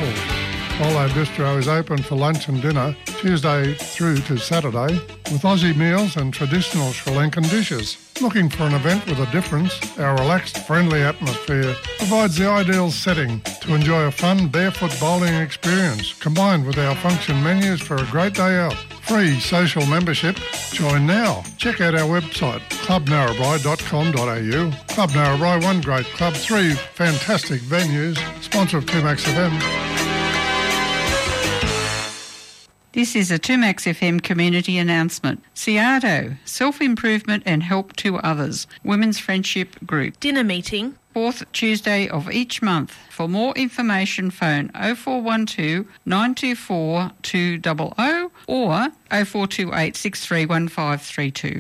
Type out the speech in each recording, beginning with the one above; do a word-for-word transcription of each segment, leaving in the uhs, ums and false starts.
Apple. Bolo Bistro is open for lunch and dinner Tuesday through to Saturday with Aussie meals and traditional Sri Lankan dishes. Looking for an event with a difference? Our relaxed, friendly atmosphere provides the ideal setting to enjoy a fun barefoot bowling experience combined with our function menus for a great day out. Free social membership. Join now. Check out our website, club narrabri dot com dot a u. Club Narrabri, one great club, three fantastic venues. Sponsor of two Max F M. This is a two Max F M community announcement. Ciado, Self-Improvement and Help to Others, Women's Friendship Group. Dinner meeting. Fourth Tuesday of each month. For more information, phone oh four one two, nine two four, two zero zero or oh four two eight, six three one five three two.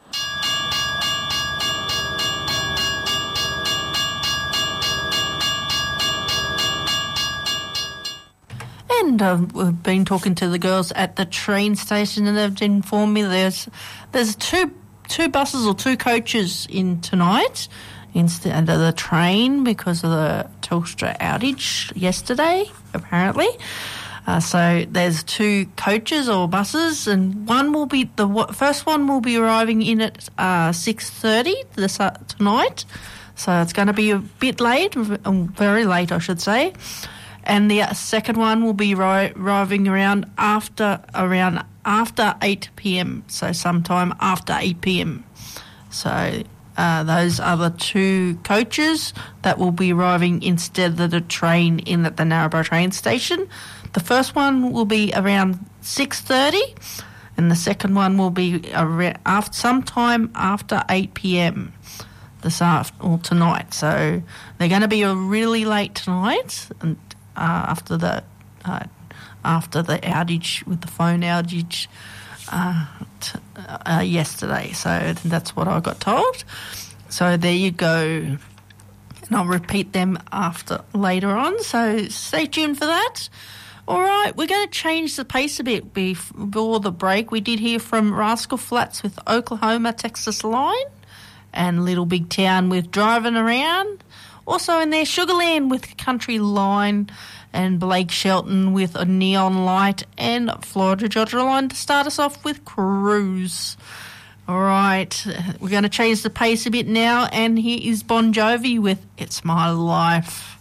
And um, we've been talking to the girls at the train station, and they've informed me there's there's two two buses or two coaches in tonight instead of the train because of the Telstra outage yesterday, apparently. Uh, so there's two coaches or buses, and one will be the first one will be arriving in at uh, six thirty this uh, tonight. So it's going to be a bit late, very late, I should say. And the second one will be ri- arriving around after around after eight p.m. So sometime after eight p.m. So uh, those are the two coaches that will be arriving instead of the train in at the Narrabri train station. The first one will be around six thirty, and the second one will be around after sometime after eight p.m. this after or tonight. So they're going to be a really late tonight, and Uh, after the uh, after the outage with the phone outage uh, t- uh, yesterday. So that's what I got told. So there you go. And I'll repeat them after later on. So stay tuned for that. All right, we're going to change the pace a bit before the break. We did hear from Rascal Flatts with Oklahoma Texas Line and Little Big Town with Driving Around. Also in there, Sugarland with Country Line and Blake Shelton with a Neon Light and Florida Georgia Line to start us off with Cruise. All right, we're going to change the pace a bit now, and here is Bon Jovi with It's My Life.